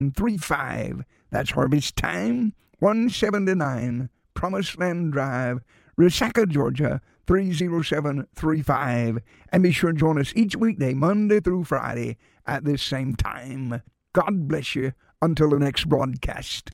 35. That's Harvest Time, 179 Promised Land Drive, Resaca, Georgia, 30735. And be sure to join us each weekday, Monday through Friday, at this same time. God bless you until the next broadcast.